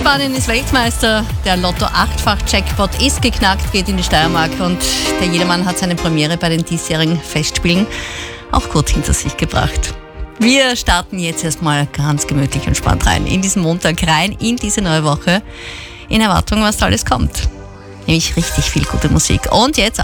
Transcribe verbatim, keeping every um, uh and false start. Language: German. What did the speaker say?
Spanien ist Weltmeister. Der Lotto achtfach Jackpot ist geknackt, geht in die Steiermark und der Jedermann hat seine Premiere bei den diesjährigen Festspielen auch gut hinter sich gebracht. Wir starten jetzt erstmal ganz gemütlich und entspannt rein in diesen Montag, rein in diese neue Woche, in Erwartung, was da alles kommt. Nämlich richtig viel gute Musik. Und jetzt